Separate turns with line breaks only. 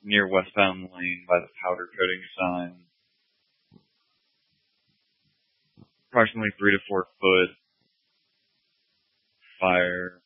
near westbound lane by the powder coating sign. Approximately 3 to 4 foot fire